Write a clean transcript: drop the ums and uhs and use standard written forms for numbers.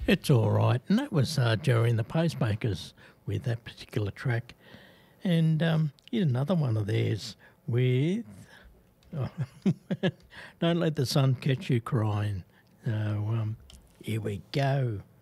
It's all right. And that was Joey and the Pacemakers with that particular track. And here's another one of theirs with Don't Let the Sun Catch You Crying. So here we go.